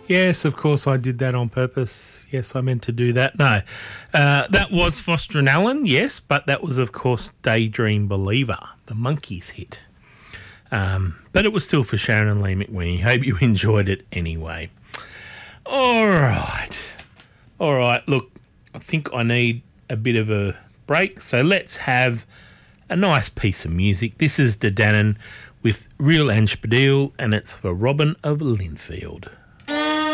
Yes, of course I did that on purpose. Yes, I meant to do that. No, that was Foster and Allen, yes, but that was, of course, Daydream Believer, the Monkees hit. But it was still for Sharon and Lee McWhinnie. Hope you enjoyed it anyway. All right. Look, I think I need a bit of a break, so let's have a nice piece of music. This is Dedannan with Real Ange Padil, and it's for Robin of Linfield.